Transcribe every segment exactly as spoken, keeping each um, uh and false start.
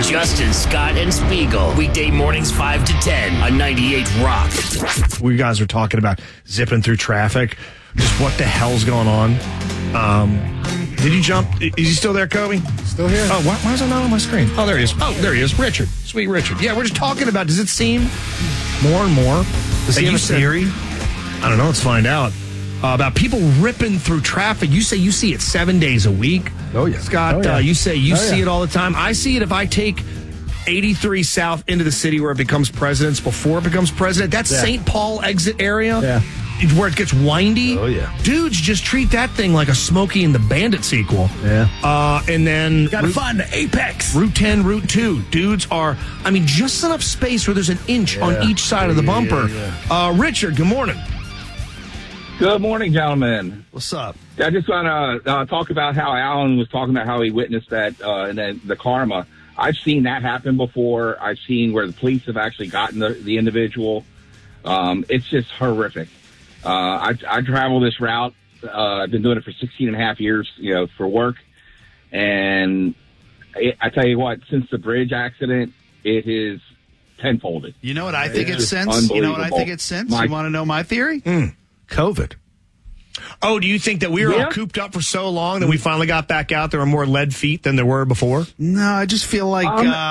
Justin, Scott, and Spiegel. Weekday mornings five to ten on ninety-eight Rock. We guys were talking about zipping through traffic. Just what the hell's going on? Um, did you jump? Is he still there, Kobe? Still here. Oh, why, why is it not on my screen? Oh, there he is. Oh, there he is. Richard. Sweet Richard. Yeah, we're just talking about, does it seem more and more? Does he have a theory? I don't know. Let's find out. Uh, about people ripping through traffic. You say you see it seven days a week. Oh, yeah. Scott, Oh, yeah. Uh, you say you Oh, see yeah. it all the time. I see it if I take eighty-three South into the city where it becomes President's before it becomes President. That's Yeah. Saint Paul exit area. Yeah. Where it gets windy. Oh, yeah. Dudes just treat that thing like a Smokey and the Bandit sequel. Yeah. Uh, and then Gotta Route, find the apex. Route ten, Route two. Dudes are, I mean, just enough space where there's an inch Yeah. on each side of the Yeah, bumper. yeah. Uh, Richard, good morning. Good morning, gentlemen. What's up? I just want to uh, talk about how Alan was talking about how he witnessed that uh, and then the karma. I've seen that happen before. I've seen where the police have actually gotten the, the individual. Um, it's just horrific. Uh, I, I travel this route. Uh, I've been doing it for sixteen and a half years, you know, for work. And I, I tell you what, since the bridge accident, it is tenfolded. You know what I think It's it's just since? You know what I unbelievable. think it's since? My- You want to know my theory? Mm. COVID. Oh, do you think that we were Yeah. all cooped up for so long that we finally got back out? There were more lead feet than there were before? No, I just feel like Um, uh,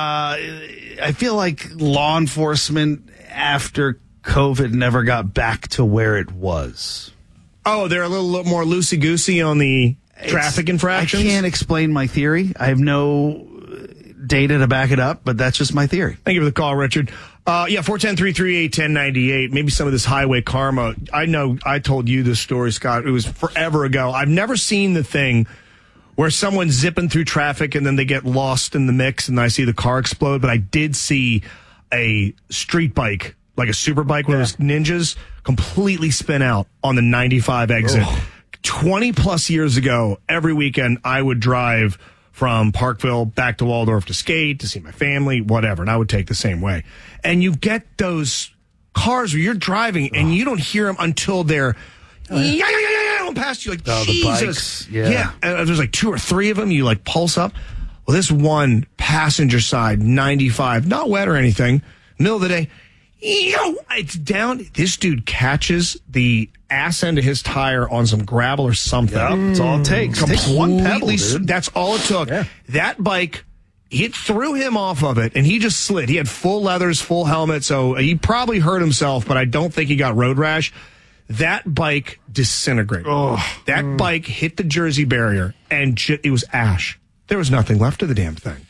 I feel like law enforcement after COVID never got back to where it was. Oh, they're a little, little more loosey-goosey on the traffic It's- infractions? I can't explain my theory. I have no data to back it up, but that's just my theory. Thank you for the call, Richard. Uh, yeah, four one zero, three three eight, one zero nine eight. Maybe some of this highway karma. I know I told you this story, Scott. It was forever ago. I've never seen the thing where someone's zipping through traffic and then they get lost in the mix and I see the car explode. But I did see a street bike, like a super bike, one of those ninjas, completely spin out on the ninety-five exit. Oh. twenty plus years ago, every weekend, I would drive from Parkville back to Waldorf to skate, to see my family, whatever. And I would take the same way. And you get those cars where you're driving and you don't hear them until they're yeah, yeah, yeah, yeah, yeah, past you. Like, Oh, the Jesus. bikes, yeah. And there's like two or three of them. You like pulse up. Well, this one passenger side, ninety-five, not wet or anything, middle of the day, yo, it's down. This dude catches the ass end of his tire on some gravel or something. Yep, that's all it takes. It takes one pebble, Completely s- dude. That's all it took. Yeah. That bike, it threw him off of it, and he just slid. He had full leathers, full helmet, so he probably hurt himself, but I don't think he got road rash. That bike disintegrated. That bike hit the Jersey barrier, and ju- it was ash. There was nothing left of the damn thing.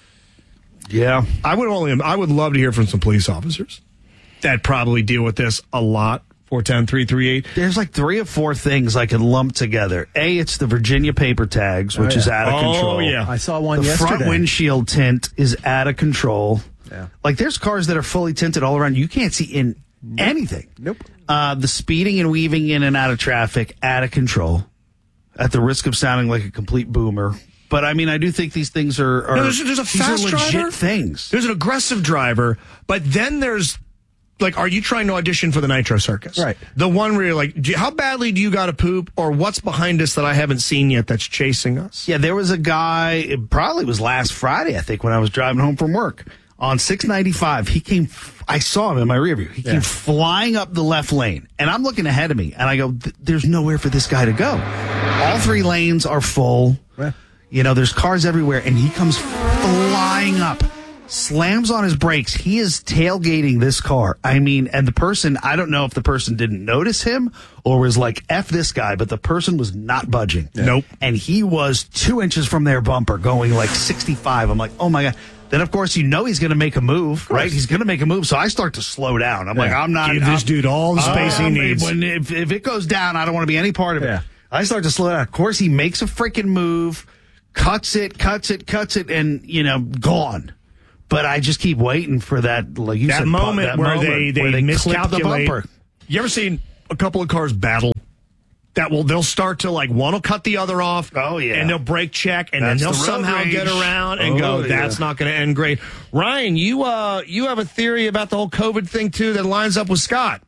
Yeah. I would only. I would love to hear from some police officers that probably deal with this a lot. four one zero, three three eight. There's like three or four things I could lump together. A, it's the Virginia paper tags, which Oh, yeah. is out of Oh, control. yeah. I saw one The yesterday. front windshield tint is out of control. Yeah. Like there's cars that are fully tinted all around. You can't see in anything. Nope. Uh, the speeding and weaving in and out of traffic, out of control. At the risk of sounding like a complete boomer. But I mean, I do think these things are, are No, there's, there's a these fast are legit driver. things. There's an aggressive driver, but then there's like, are you trying to audition for the Nitro Circus? Right. The one where you're like, do you, how badly do you got to poop, or what's behind us that I haven't seen yet that's chasing us? Yeah, there was a guy, it probably was last Friday, I think, when I was driving home from work on six ninety-five. He came, I saw him in my rear view. He Yeah. came flying up the left lane, and I'm looking ahead of me, and I go, there's nowhere for this guy to go. All three lanes are full. Yeah. You know, there's cars everywhere, and he comes flying up, slams on his brakes. He is tailgating this car. I mean, and the person, I don't know if the person didn't notice him or was like, F this guy, but the person was not budging. Nope. And he was two inches from their bumper going like sixty-five. I'm like, oh my God. Then, of course, you know he's going to make a move, right? He's going to make a move. So I start to slow down. I'm like, I'm not. Give this I'm- dude all the space he Um, needs. When, if, if it goes down, I don't want to be any part of it. Yeah. I start to slow down. Of course, he makes a freaking move, cuts it, cuts it, cuts it, and, you know, gone. But I just keep waiting for that, like you that said, pu- moment that where moment they, they, where they clip miscalculate. the bumper. You ever seen a couple of cars battle? That will they'll start to like one will cut the other off. Oh, yeah. and they'll brake check, and That's then they'll the road somehow rage. get around and Oh, go. yeah. That's not going to end great. Ryan, you uh you have a theory about the whole COVID thing too that lines up with Scott.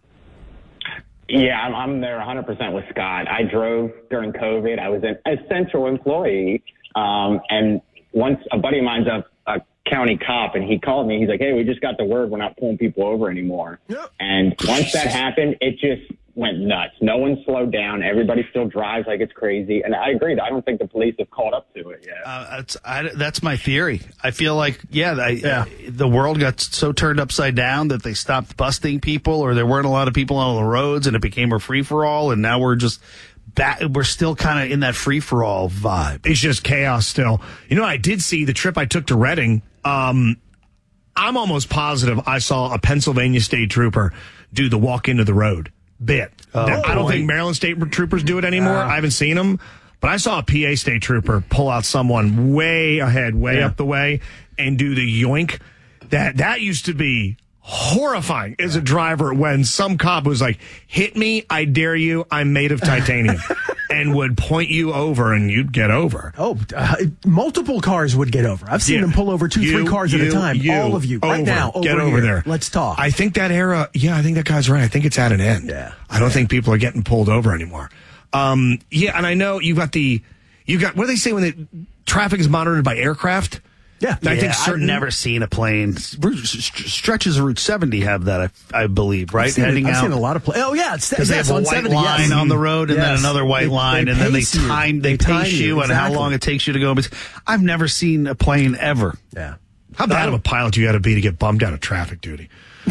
Yeah, I'm, I'm there one hundred percent with Scott. I drove during COVID. I was an essential employee. Um, and once a buddy of mine's a, a county cop, and he called me. He's like, hey, we just got the word we're not pulling people over anymore. Yep. And once that happened, it just went nuts. No one slowed down. Everybody still drives like it's crazy. And I agree. I don't think the police have caught up to it yet. Uh, that's I, that's my theory. I feel like, yeah, I, yeah, the world got so turned upside down that they stopped busting people, or there weren't a lot of people on the roads, and it became a free-for-all, and now we're just back, we're still kind of in that free-for-all vibe. It's just chaos still. You know, I did see the trip I took to Reading. Um, I'm almost positive I saw a Pennsylvania state trooper do the walk into the road bit. Oh, now, I don't boy. think Maryland state troopers do it anymore. Uh, I haven't seen them, but I saw a P A state trooper pull out someone way ahead, way yeah. up the way, and do the yoink. That that used to be horrifying as a driver when some cop was like, hit me, I dare you, I'm made of titanium, and would point you over and you'd get over. Oh, uh, multiple cars would get over. I've seen yeah. them pull over two, you, three cars you, at a time. You, All of you, right over. now, over get over here. there. Let's talk. I think that era, yeah, I think that guy's right. I think it's at an end. Yeah. I don't yeah. think people are getting pulled over anymore. Um, yeah, and I know you've got the, you've got, what do they say when the traffic is monitored by aircraft? Yeah, I yeah, think certain, I've never seen a plane. Stretches of Route seventy have that, I, I believe, right? I've seen, Heading I've out. seen a lot of planes. Oh, yeah. It's, Because yes, they have a on white seventy, line yes. on the road and yes. then another white they, line, they and then they pace you. time they, they time pace you, and exactly. how long it takes you to go. I've never seen a plane ever. Yeah. How bad of a pilot do you got to be to get bummed out of traffic duty?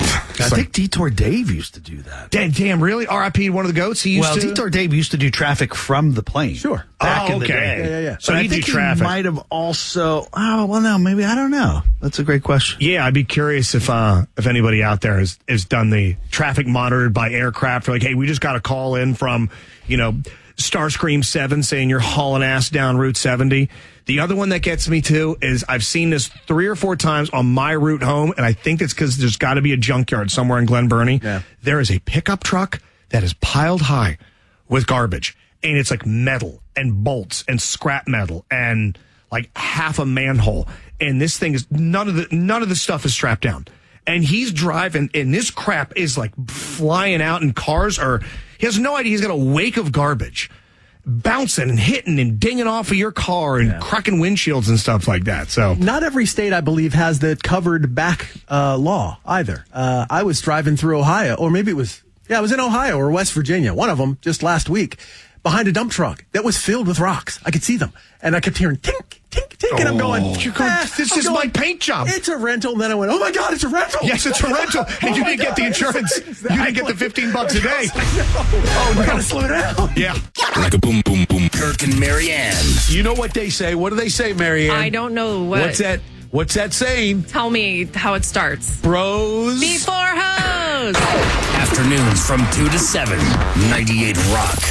I like, think Detour Dave used to do that. Damn, damn really? R I P one of the goats? He used well, to? Detour Dave used to do traffic from the plane. Sure. Back oh, in the okay. day. Yeah, yeah, yeah. So But he I think do traffic. he might have also, oh, well, no, maybe, I don't know. That's a great question. Yeah, I'd be curious if uh, if anybody out there has, has done the traffic monitored by aircraft. Like, hey, we just got a call in from, you know, Starscream seven saying you're hauling ass down Route seventy. The other one that gets me, too, is I've seen this three or four times on my route home, and I think it's because there's got to be a junkyard somewhere in Glen Burnie. Yeah. There is a pickup truck that is piled high with garbage, and it's like metal and bolts and scrap metal and like half a manhole. And this thing is none of the none of the stuff is strapped down. And he's driving, and this crap is like flying out, and cars are. He has no idea he's got a wake of garbage bouncing and hitting and dinging off of your car and yeah. cracking windshields and stuff like that. So not every state, I believe, has the covered back uh, law either. Uh, I was driving through Ohio, or maybe it was, yeah, I was in Ohio or West Virginia, one of them just last week, behind a dump truck that was filled with rocks. I could see them. And I kept hearing tink, tink, tink. And I'm going, You're going ah, this I'm is going, my paint job. It's a rental. And then I went, oh my God, it's a rental. Yes, it's a rental. And oh you didn't God, get the insurance. exactly. You didn't get the fifteen bucks a day. Oh, no. We got to slow down. Yeah. Like a boom, boom, boom. Kirk and Marianne. You know what they say. What do they say, Marianne? I don't know what. What's that? What's that saying? Tell me how it starts. Bros. Before hoes. Afternoons from two to seven. ninety-eight Rock.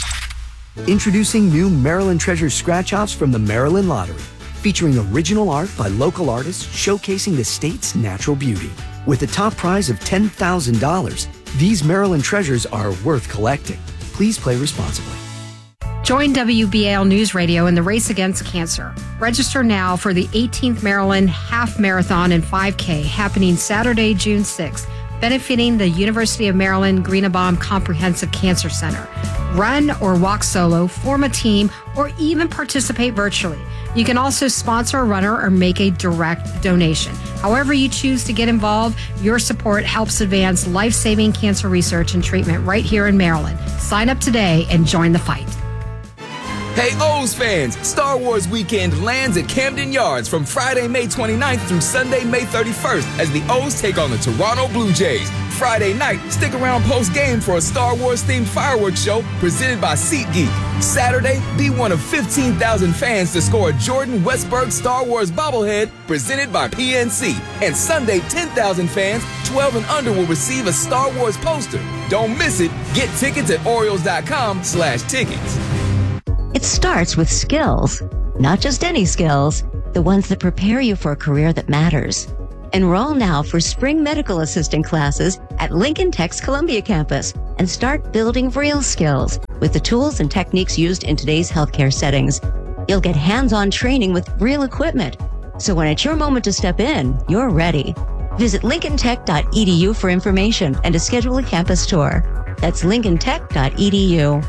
Introducing new Maryland Treasure Scratch-Offs from the Maryland Lottery, featuring original art by local artists showcasing the state's natural beauty. With a top prize of ten thousand dollars, these Maryland treasures are worth collecting. Please play responsibly. Join W B A L News Radio in the race against cancer. Register now for the eighteenth Maryland Half Marathon and five K happening Saturday, June sixth, benefiting the University of Maryland Greenebaum Comprehensive Cancer Center. Run or walk solo, form a team, or even participate virtually. You can also sponsor a runner or make a direct donation. However you choose to get involved, your support helps advance life-saving cancer research and treatment right here in Maryland. Sign up today and join the fight. Hey O's fans, Star Wars Weekend lands at Camden Yards from Friday, May twenty-ninth through Sunday, May thirty-first as the O's take on the Toronto Blue Jays. Friday night, stick around post-game for a Star Wars-themed fireworks show presented by SeatGeek. Saturday, be one of fifteen thousand fans to score a Jordan Westberg Star Wars bobblehead presented by P N C. And Sunday, ten thousand fans, twelve and under, will receive a Star Wars poster. Don't miss it. Get tickets at Orioles dot com slash tickets. It starts with skills, not just any skills, the ones that prepare you for a career that matters. Enroll now for spring medical assistant classes at Lincoln Tech's Columbia campus and start building real skills with the tools and techniques used in today's healthcare settings. You'll get hands-on training with real equipment. So when it's your moment to step in, you're ready. Visit lincoln tech dot e d u for information and to schedule a campus tour. That's lincoln tech dot e d u.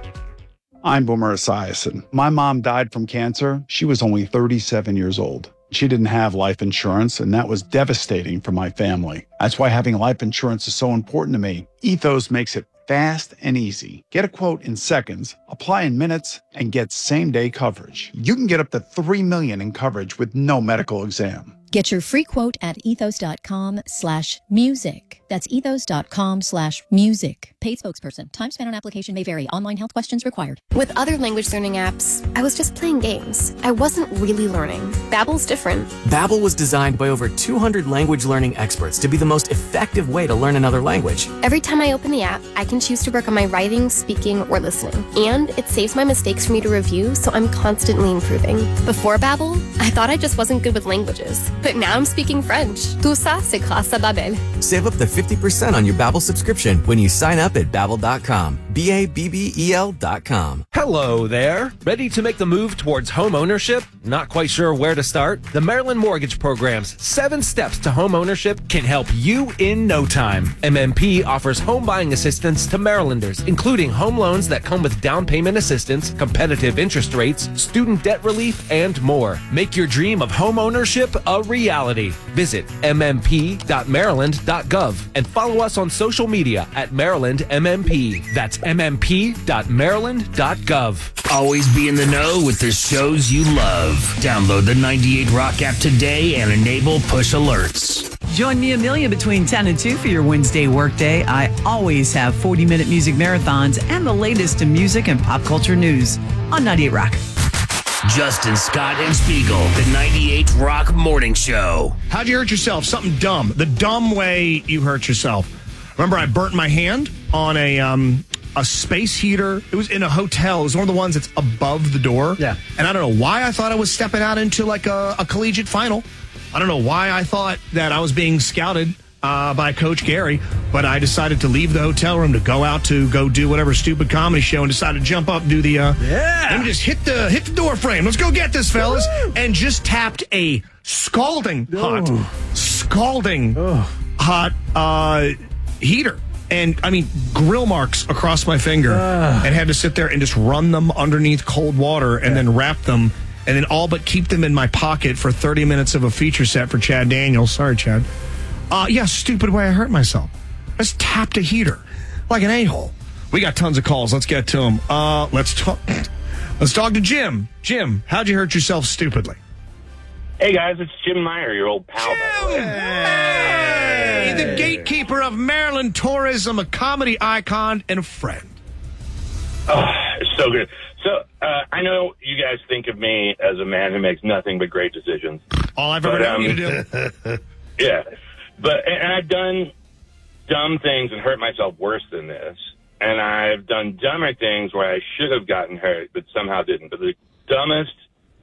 I'm Boomer Esiason. My mom died from cancer. She was only thirty-seven years old. She didn't have life insurance, and that was devastating for my family. That's why having life insurance is so important to me. Ethos makes it fast and easy. Get a quote in seconds, apply in minutes, and get same-day coverage. You can get up to three million dollars in coverage with no medical exam. Get your free quote at ethos.com slash music. That's ethos.com slash music. Paid spokesperson. Time spent on application may vary. Online health questions required. With other language learning apps, I was just playing games. I wasn't really learning. Babbel's different. Babbel was designed by over two hundred language learning experts to be the most effective way to learn another language. Every time I open the app, I can choose to work on my writing, speaking, or listening. And it saves my mistakes for me to review, so I'm constantly improving. Before Babbel, I thought I just wasn't good with languages. But now I'm speaking French. Tout ça, c'est grâce à Babbel. Save up to fifty percent on your Babbel subscription when you sign up at babbel dot com. B A B B E L dot com. Hello there. Ready to make the move towards home ownership? Not quite sure where to start? The Maryland Mortgage Program's seven steps to home ownership can help you in no time. M M P offers home buying assistance to Marylanders, including home loans that come with down payment assistance, competitive interest rates, student debt relief, and more. Make your dream of home ownership a reality. Visit m m p dot maryland dot gov and follow us on social media at Maryland M M P. That's m m p dot maryland dot gov. Always be in the know with the shows you love. Download the ninety-eight Rock app today and enable push alerts. Join me, Amelia, between ten and two for your Wednesday workday. I always have forty-minute music marathons and the latest in music and pop culture news on ninety-eight Rock. Justin Scott and Spiegel, the ninety-eight Rock Morning Show. How'd you hurt yourself? Something dumb. The dumb way you hurt yourself. Remember, I burnt my hand on a um, a space heater. It was in a hotel. It was one of the ones that's above the door. Yeah. And I don't know why I thought I was stepping out into like a, a collegiate final. I don't know why I thought that I was being scouted uh, by Coach Gary, but I decided to leave the hotel room to go out to go do whatever stupid comedy show and decided to jump up and do the, uh, yeah. let me just hit the, hit the door frame. Let's go get this, fellas. Woo! And just tapped a scalding hot, oh. scalding oh. hot uh, heater. And, I mean, grill marks across my finger uh. and had to sit there and just run them underneath cold water and yeah. then wrap them and then all but keep them in my pocket for thirty minutes of a feature set for Chad Daniels. Sorry, Chad. Uh, yeah, stupid way I hurt myself. I just tapped a heater like an a-hole. We got tons of calls. Let's get to them. Uh, let's talk. Let's talk to Jim. Jim, how'd you hurt yourself stupidly? Hey, guys, it's Jim Meyer, your old pal. Jim! Hey, the gatekeeper of Maryland tourism, a comedy icon, and a friend. Oh, it's so good. So, uh, I know you guys think of me as a man who makes nothing but great decisions. All I've ever but, known um, you to do. Yeah. But, and I've done dumb things and hurt myself worse than this. And I've done dumber things where I should have gotten hurt, but somehow didn't. But the dumbest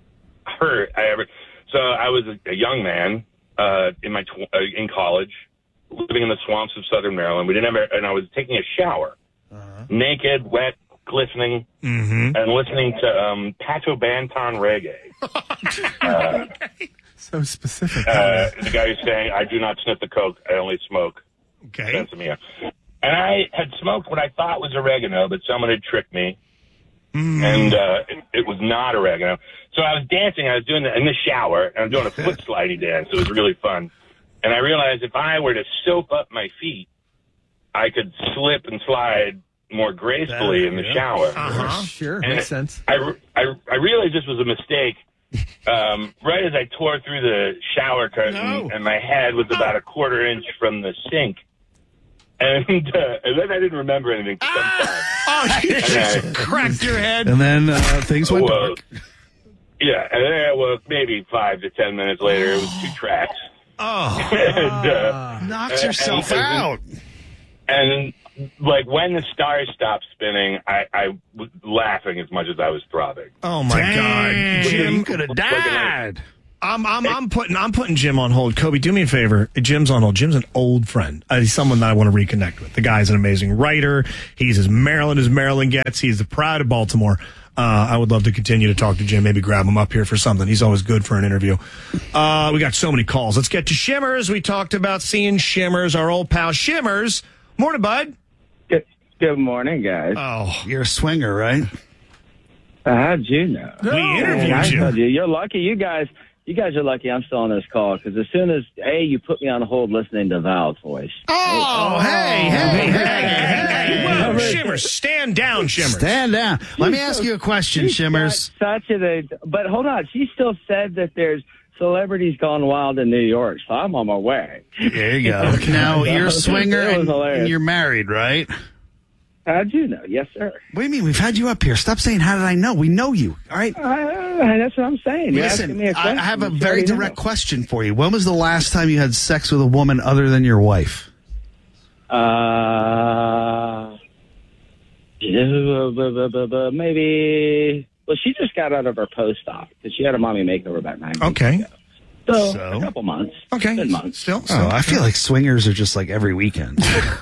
hurt I ever... So I was a, a young man uh, in my tw- uh, in college, living in the swamps of southern Maryland. We didn't have, a, and I was taking a shower, uh-huh. naked, wet, glistening, mm-hmm. and listening to um, Pato Banton reggae. uh, so specific. Uh, the guy who's saying, "I do not sniff the coke; I only smoke." Okay. Sensimilla. And I had smoked what I thought was oregano, but someone had tricked me. Mm. And uh, it, it was not oregano. So I was dancing. I was doing it in the shower, and I was doing a foot slidey dance. It was really fun. And I realized if I were to soap up my feet, I could slip and slide more gracefully in the yeah. shower. Uh-huh. Sure, and makes sense. I, I, I realized this was a mistake um, right as I tore through the shower curtain, no. and my head was about a quarter inch from the sink. And, uh, and then I didn't remember anything for some time. Oh, you just I, cracked your head. And then uh, things went well, dark. Yeah, and then I woke maybe five to ten minutes later. It was two tracks. Oh, and, uh, knocks yourself and, out. And, and, like, when the stars stopped spinning, I, I was laughing as much as I was throbbing. Oh, my Dang, God. Jim could have died. I'm I'm I'm putting I'm putting Jim on hold. Kobe, do me a favor. Jim's on hold. Jim's an old friend. Uh, he's someone that I want to reconnect with. The guy's an amazing writer. He's as Maryland as Maryland gets. He's the pride of Baltimore. Uh, I would love to continue to talk to Jim. Maybe grab him up here for something. He's always good for an interview. Uh, we got so many calls. Let's get to Shimmers. We talked about seeing Shimmers, our old pal Shimmers. Morning, bud. Good, good morning, guys. Oh, you're a swinger, right? Uh, how'd you know? We interviewed I you. told you. You're lucky. You guys. You guys are lucky I'm still on this call because as soon as, A, you put me on hold listening to Val's voice. Oh, hey, hey, hey, hey, hey. Whoa, Shimmers, stand down, Shimmers. Stand down. Let me ask you a question, She's Shimmers. got Such a, but hold on. She still said that there's celebrities gone wild in New York, so I'm on my way. There you go. Now, you're a swinger It was and, hilarious. and you're married, right? How'd you know? Yes, sir. What do you mean? We've had you up here. Stop saying, how did I know? We know you, all right? Uh, that's what I'm saying. You're asking Listen, me a I question. I have a You very already know. direct question for you. When was the last time you had sex with a woman other than your wife? Uh, maybe. Well, she just got out of her post-op because she had a mommy makeover about nine Okay. weeks ago. So, So? a couple months. Okay. Good months. Still, Oh, I feel like swingers are just like every weekend.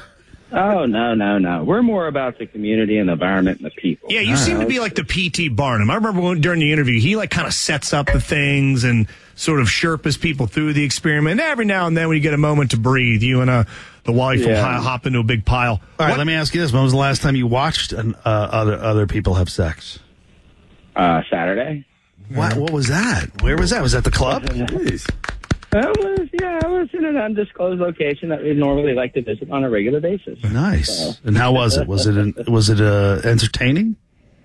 Oh, no, no, no. We're more about the community and the environment and the people. Yeah, you seem to be like the P T Barnum. I remember when, during the interview, he like kind of sets up the things and sort of Sherpas people through the experiment. And every now and then, when you get a moment to breathe, you and uh, the wife will Yeah. hi- hop into a big pile. All right, let me ask you this. When was the last time you watched an, uh, other other people have sex? Uh, Saturday. What, what was that? Where was that? Was that the club? That was, yeah, I was in an undisclosed location that we normally like to visit on a regular basis. Nice. So. And how was it? Was it an, was it uh, entertaining?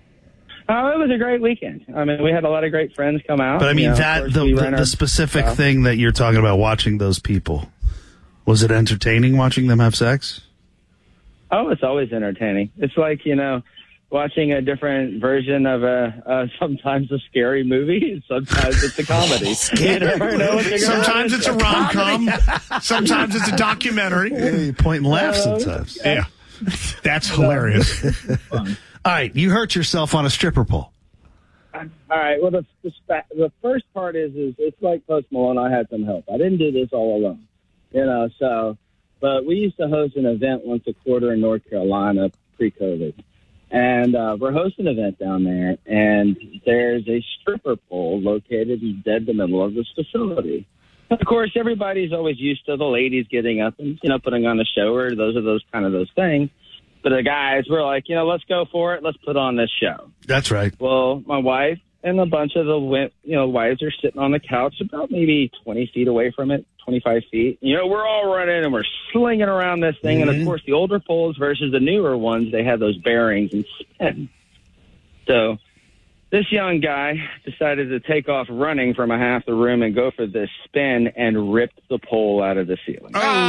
Oh, it was a great weekend. I mean, we had a lot of great friends come out. But I mean, You know, of that course, the, we the, ran the our- specific uh, thing that you're talking about, watching those people, was it entertaining watching them have sex? Oh, it's always entertaining. It's like, you know, watching a different version of a uh, sometimes a scary movie, sometimes it's a comedy. You never know what you're gonna Sometimes it's a rom com. Sometimes it's a documentary. Yeah, you point and laugh Uh, sometimes. Yeah, that's hilarious. All right, you hurt yourself on a stripper pole. All right. Well, the the, spa- the first part is is it's like Post Malone. I had some help. I didn't do this all alone, you know. So, but we used to host an event once a quarter in North Carolina pre-COVID, and uh, we're hosting an event down there. And there's a stripper pole located in dead the middle of this facility. Of course, everybody's always used to the ladies getting up and you know putting on a show, or those are those kind of those things. But the guys were like, you know, let's go for it. Let's put on this show. That's right. Well, my wife and a bunch of the wi- you know wives are sitting on the couch about maybe twenty feet away from it, twenty-five feet. You know, we're all running and we're slinging around this thing. Mm-hmm. And, of course, the older poles versus the newer ones, they have those bearings and spin. So this young guy decided to take off running from a half the room and go for this spin and ripped the pole out of the ceiling.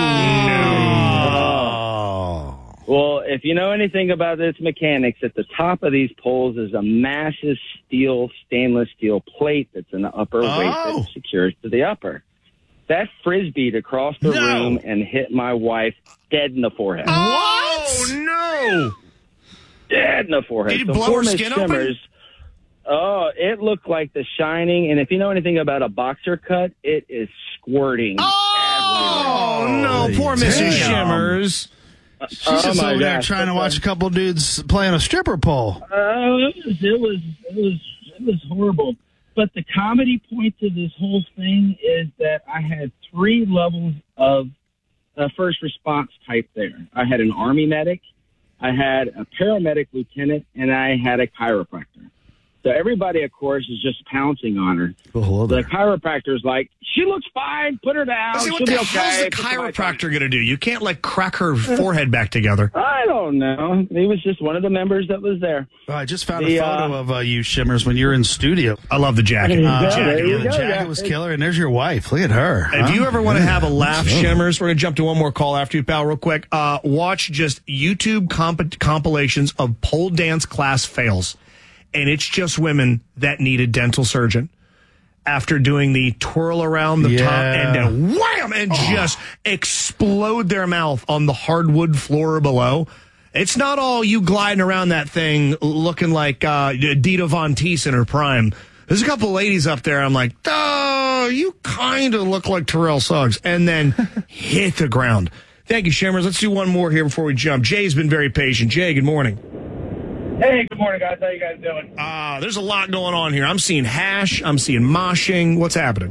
Oh. Well, if you know anything about its mechanics, at the top of these poles is a massive steel, stainless steel plate that's in the upper weight Oh. that secures to the upper. That frisbeed across the No. room and hit my wife dead in the forehead. Oh, no. Dead in the forehead. Did it So blow poor her Miss skin open? Shimmers, oh, it looked like The Shining. And if you know anything about a boxer cut, it is squirting. Oh, no. Poor Missus Damn. Shimmers. She's Oh, just my over there gosh. trying to watch a couple dudes play on a stripper pole. Oh, it was, it was, it was, it was horrible. But the comedy point to this whole thing is that I had three levels of uh, first response type there. I had an Army medic, I had a paramedic lieutenant, and I had a chiropractor. So everybody, of course, is just pouncing on her. Oh, hello The there. chiropractor's like, she looks fine, put her down, See, she'll what be the hell's okay. the Put the mic on. chiropractor going to do? You can't, like, crack her forehead back together. I don't know. He was just one of the members that was there. Oh, I just found The, a photo uh, of uh, you, Shimmers, when you're in studio. I love the jacket. There you Uh, go. jacket. There you The go. jacket yeah. was killer, and there's your wife. Look at her. If huh? you ever want to Yeah. have a laugh, So- Shimmers, we're going to jump to one more call after you, pal, real quick. Uh, watch just YouTube comp- compilations of pole dance class fails. And it's just women that need a dental surgeon after doing the twirl around the Yeah. top and then wham, and just explode their mouth on the hardwood floor below. It's not all you gliding around that thing looking like uh, Dita Von Teese in her prime. There's a couple ladies up there. I'm like, oh, you kind of look like Terrell Suggs. And then hit the ground. Thank you, Shimmers. Let's do one more here before we jump. Jay's been very patient. Jay, good morning. Hey, good morning, guys. How you guys doing? Uh, there's a lot going on here. I'm seeing hash. I'm seeing moshing. What's happening?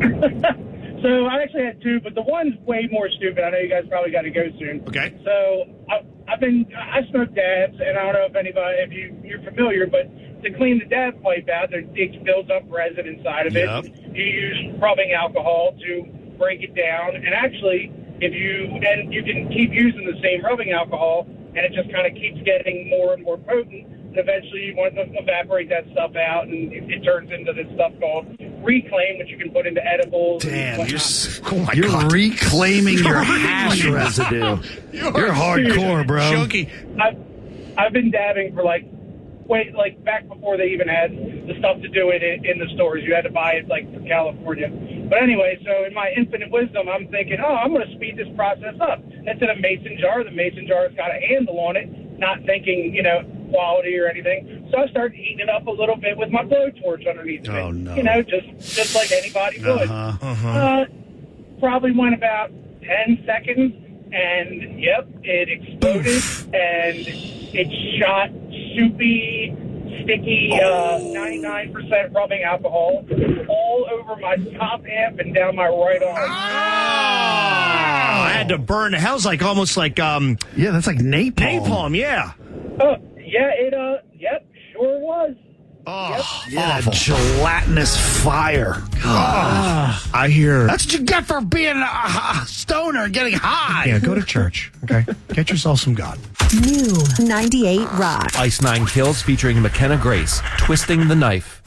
So I actually had two, but the one's way more stupid. I know you guys probably got to go soon. Okay. So I, I've been I smoke dabs, and I don't know if anybody if you you're familiar, but to clean the dab pipe out, there, it builds up resin inside of it. Yep. You use rubbing alcohol to break it down. And actually, if you and you can keep using the same rubbing alcohol, and it just kind of keeps getting more and more potent. And eventually, you want to evaporate that stuff out, and it, it turns into this stuff called Reclaim, which you can put into edibles. Damn, and you're, whatnot. Oh my you're God. reclaiming your hash residue. You're hardcore, bro. Chunky. I've, I've been dabbing for like, wait, like back before they even had the stuff to do it in, in the stores. You had to buy it like from California. But anyway, so in my infinite wisdom, I'm thinking, oh, I'm going to speed this process up. It's in a mason jar. The mason jar's got a handle on it, not thinking, you know, quality or anything. So I started heating it up a little bit with my blowtorch underneath Oh, it. no. You know, just just like anybody would. Uh-huh, uh-huh. Uh, probably went about ten seconds, and yep, it exploded, and it shot soupy, sticky, uh, ninety-nine percent rubbing alcohol all over my top half and down my right arm. Oh, I had to burn. Hell's like almost like um Yeah, that's like napalm. napalm. Yeah. Oh, yeah, it, uh, yep, sure was. Oh, Yeah, gelatinous fire. Oh, I hear. That's what you get for being a, a stoner and getting high. Yeah, go to church. Okay, get yourself some God. New ninety-eight Rock. Ice Nine Kills featuring McKenna Grace, Twisting the Knife.